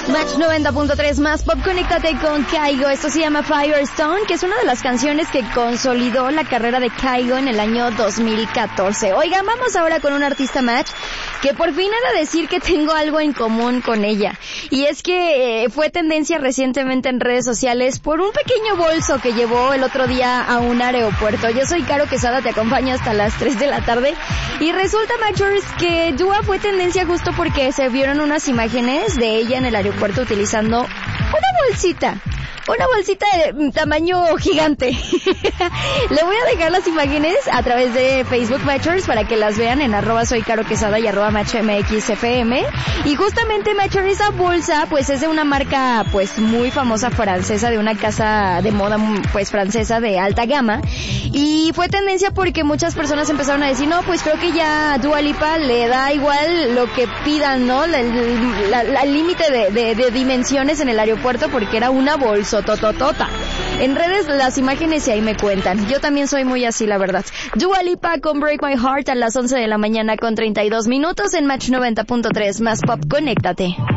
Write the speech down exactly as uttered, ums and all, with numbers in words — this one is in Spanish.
Match noventa punto tres más pop, conéctate con Kygo. Esto se llama Firestone, que es una de las canciones que consolidó la carrera de Kygo en el año dos mil catorce. Oigan, vamos ahora con un artista match que por fin he de decir que tengo algo en común con ella. Y es que eh, fue tendencia recientemente en redes sociales por un pequeño bolso que llevó el otro día a un aeropuerto. Yo soy Caro Quesada, te acompaño hasta las tres de la tarde. Y resulta, Matchers, que Dua fue tendencia justo porque se vieron unas imágenes de ella en el aeropuerto utilizando una bolsita. Una bolsita de tamaño gigante. Le voy a dejar las imágenes a través de Facebook Matchers para que las vean en arroba soy Caro Quesada y arroba matchmxfm. Y justamente Matcher, esa bolsa pues es de una marca pues muy famosa francesa, de una casa de moda pues francesa de alta gama. Y fue tendencia porque muchas personas empezaron a decir, no, pues creo que ya a Dua Lipa le da igual lo que pidan, ¿no? El límite de, de, de dimensiones en el aeropuerto porque era una bolsa tototota. En redes las imágenes y ahí me cuentan. Yo también soy muy así, la verdad. Dua Lipa con Break My Heart a las once de la mañana con treinta y dos minutos en Match noventa punto tres más pop, conéctate.